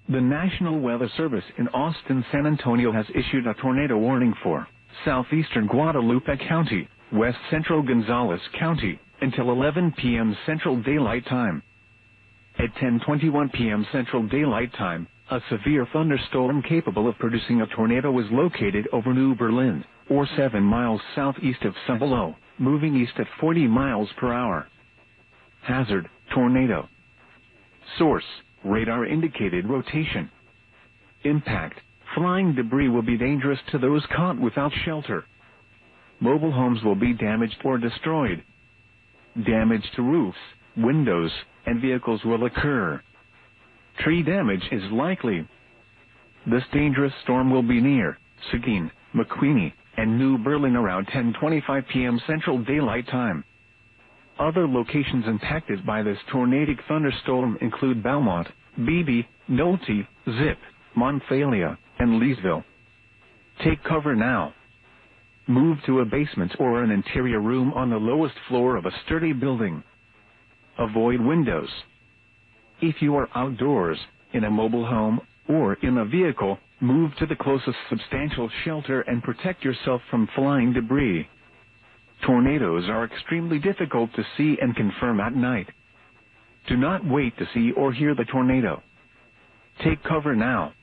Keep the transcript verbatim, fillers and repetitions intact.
The National Weather Service in Austin, San Antonio has issued a tornado warning for southeastern Guadalupe County, west central Gonzales County, until eleven p m Central Daylight Time. At ten twenty-one p m Central Daylight Time, a severe thunderstorm capable of producing a tornado was located over New Berlin, or seven miles southeast of Cibolo, moving east at forty miles per hour. Hazard: tornado. Source: radar indicated rotation. Impact: flying debris will be dangerous to those caught without shelter. Mobile homes will be damaged or destroyed. Damage to roofs, windows, and vehicles will occur. Tree damage is likely. This dangerous storm will be near Seguin, McQueeney, and New Berlin around ten twenty-five p m Central Daylight Time. Other locations impacted by this tornadic thunderstorm include Belmont, Beebe, Nolte, Zip, Monfalia, and Leesville. Take cover now. Move to a basement or an interior room on the lowest floor of a sturdy building. Avoid windows. If you are outdoors, in a mobile home, or in a vehicle, move to the closest substantial shelter and protect yourself from flying debris. Tornadoes are extremely difficult to see and confirm at night. Do not wait to see or hear the tornado. Take cover now.